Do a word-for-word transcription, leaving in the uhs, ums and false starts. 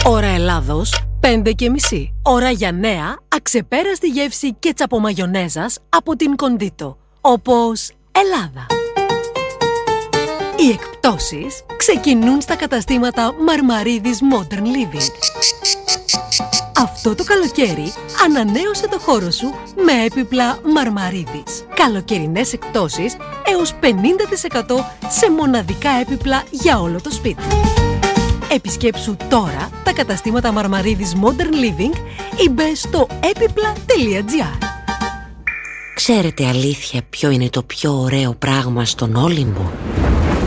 Ώρα Ελλάδος, πέντε και μισή. Ώρα για νέα, αξεπέραστη γεύση κέτσαπο μαγιονέζας από την Κοντίτο. Όπως Ελλάδα. Οι εκπτώσεις ξεκινούν στα καταστήματα Μαρμαρίδης Modern Living. Αυτό το καλοκαίρι ανανέωσε το χώρο σου με έπιπλα Μαρμαρίδης. Καλοκαιρινές εκπτώσεις έως πενήντα τοις εκατό σε μοναδικά έπιπλα για όλο το σπίτι. Επισκέψου τώρα τα καταστήματα Μαρμαρίδης Modern Living ή μπες στο έπιπλα τελεία τζι άρ. Ξέρετε αλήθεια ποιο είναι το πιο ωραίο πράγμα στον Όλυμπο?